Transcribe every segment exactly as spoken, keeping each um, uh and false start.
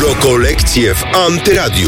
Rokolekcje w Antyradiu.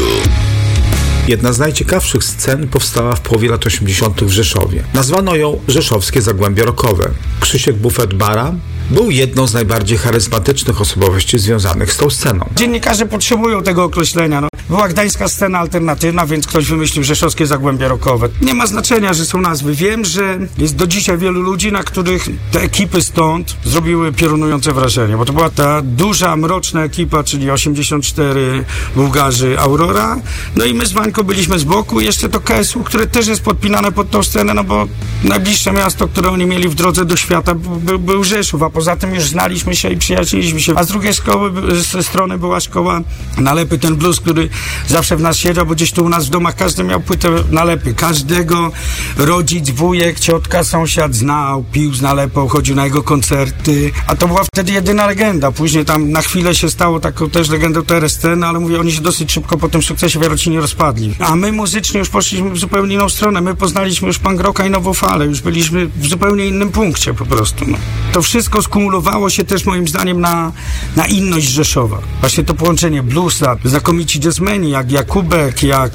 Jedna z najciekawszych scen powstała w połowie lat osiemdziesiątych w Rzeszowie. Nazwano ją Rzeszowskie Zagłębie Rockowe. Krzysiek Buffett-Bara był jedną z najbardziej charyzmatycznych osobowości związanych z tą sceną. Dziennikarze potrzebują tego określenia. No. Była gdańska scena alternatywna, więc ktoś wymyślił Rzeszowskie Zagłębie Rockowe. Nie ma znaczenia, że są nazwy. Wiem, że jest do dzisiaj wielu ludzi, na których te ekipy stąd zrobiły piorunujące wrażenie, bo to była ta duża, mroczna ekipa, czyli osiemdziesiąt cztery, Bułgarzy, Aurora. No i my z Wańką byliśmy z boku. Jeszcze to K S U, które też jest podpinane pod tą scenę, no bo najbliższe miasto, które oni mieli w drodze do świata, był, był Rzeszów, a poza tym już znaliśmy się i przyjaźniliśmy się. A z drugiej szkoły, ze strony była szkoła Nalepy, ten blues, który zawsze w nas siedział, bo gdzieś tu u nas w domach każdy miał płytę Nalepy. Każdego rodzic, wujek, ciotka, sąsiad znał, pił z Nalepą, chodził na jego koncerty, a to była wtedy jedyna legenda. Później tam na chwilę się stało taką też legendą T R S C, no ale mówię, oni się dosyć szybko po tym sukcesie w Jarocinie rozpadli. A my muzycznie już poszliśmy w zupełnie inną stronę. My poznaliśmy już punk rocka i nową falę. Już byliśmy w zupełnie innym punkcie po prostu. No. To wszystko skumulowało się też moim zdaniem na, na inność Rzeszowa. Właśnie to połączenie bluesa, znakomici jazzmeni, jak Jakubek, jak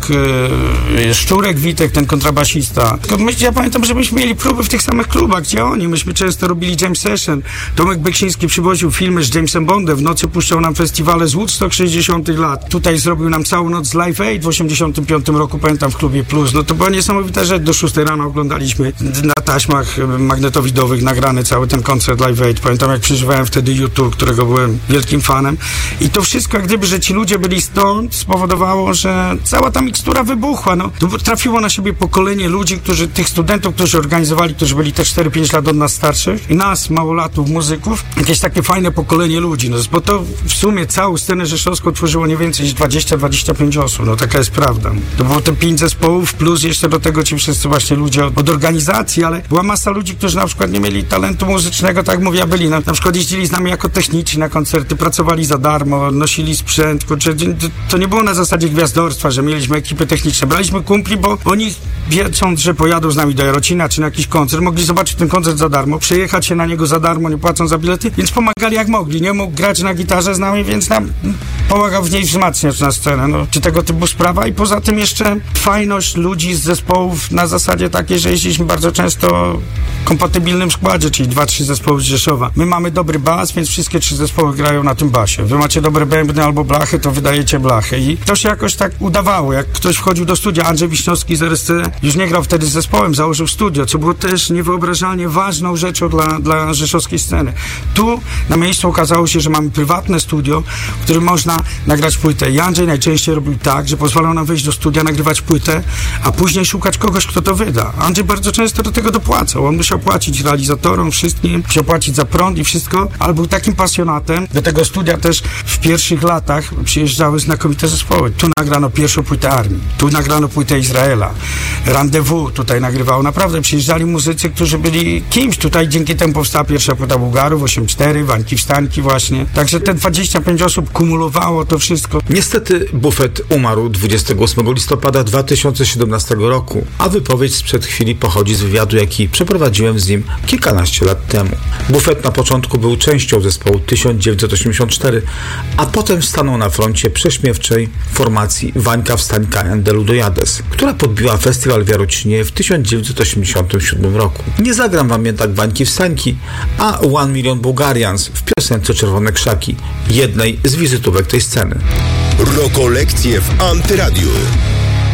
e, Szczurek Witek, ten kontrabasista. My, ja pamiętam, że myśmy mieli próby w tych samych klubach, gdzie oni. Myśmy często robili jam session. Tomek Beksiński przywoził filmy z Jamesem Bondem. W nocy puszczał nam festiwale z Woodstock sześćdziesiątych lat. Tutaj zrobił nam całą noc z Live Aid w osiemdziesiątym piątym roku, pamiętam, w klubie Plus. No to była niesamowita rzecz. Do szóstej rano oglądaliśmy na taśmach magnetowidowych nagrany cały ten koncert Live Aid. Pamiętam, jak przeżywałem wtedy YouTube, którego byłem wielkim fanem. I to wszystko, jak gdyby, że ci ludzie byli stąd, spowodowało, że cała ta mikstura wybuchła. No, to trafiło na siebie pokolenie ludzi, którzy, tych studentów, którzy organizowali, którzy byli też cztery pięć lat od nas starszych i nas, małolatów, muzyków, jakieś takie fajne pokolenie ludzi. No, bo to w sumie całą scenę rzeszowską tworzyło nie więcej niż dwadzieścia do dwudziestu pięciu osób. No taka jest prawda. To było te pięć zespołów, plus jeszcze do tego ci wszyscy właśnie ludzie od, od organizacji, ale była masa ludzi, którzy na przykład nie mieli talentu muzycznego, tak jak mówię, byli. Na, na przykład jeździli z nami jako techniczni na koncerty, pracowali za darmo, nosili sprzęt. Kurczę, to nie było na zasadzie gwiazdorstwa, że mieliśmy ekipy techniczne. Braliśmy kumpli, bo oni, wiedząc, że pojadą z nami do Jarocina czy na jakiś koncert, mogli zobaczyć ten koncert za darmo, przejechać się na niego za darmo, nie płacąc za bilety, więc pomagali jak mogli. Nie mógł grać na gitarze z nami, więc nam pomagał w niej wzmacniać na scenę. No, czy tego typu sprawa. I poza tym jeszcze fajność ludzi z zespołów na zasadzie takiej, że jeździliśmy bardzo często w kompatybilnym składzie, czyli dwa, trzy zespoły z Rzeszowa. My mamy dobry bas, więc wszystkie trzy zespoły grają na tym basie. Wy macie dobre bębny albo blachy, to wydajecie blachy. I to się jakoś tak udawało. Jak ktoś wchodził do studia, Andrzej Wiśniowski z R S C już nie grał wtedy z zespołem, założył studio, co było też niewyobrażalnie ważną rzeczą dla, dla rzeszowskiej sceny. Tu na miejscu okazało się, że mamy prywatne studio, w którym można nagrać płytę. I Andrzej najczęściej robił tak, że pozwalał nam wejść do studia, nagrywać płytę, a później szukać kogoś, kto to wyda. Andrzej bardzo często do tego dopłacał. On musiał płacić realizatorom, wszystkim, musiał płacić za prąd i wszystko, ale był takim pasjonatem. Do tego studia też w pierwszych latach przyjeżdżały znakomite zespoły. Tu nagrano pierwszą płytę Armii, tu nagrano płytę Izraela, Rendezvous tutaj nagrywało. Naprawdę przyjeżdżali muzycy, którzy byli kimś. Tutaj dzięki temu powstała pierwsza płyta Bułgarów, osiem cztery, Wańki Wstańki właśnie. Także te dwadzieścia pięć osób kumulowało to wszystko. Niestety Buffett umarł dwudziestego ósmego listopada dwa tysiące siedemnastego roku, a wypowiedź sprzed chwili pochodzi z wywiadu, jaki przeprowadziłem z nim kilkanaście lat temu. Buffett na początku był częścią zespołu tysiąc dziewięćset osiemdziesiąt cztery, a potem stanął na froncie prześmiewczej formacji Wańka Wstańka and the Ludojades, która podbiła festiwal w Jarocinie w tysiąc dziewięćset osiemdziesiątym siódmym roku. Nie zagram wam jednak Wańki Wstańki, a One Million Bulgarians w piosence Czerwone Krzaki, jednej z wizytówek tej sceny. Rokolekcje w Antyradiu.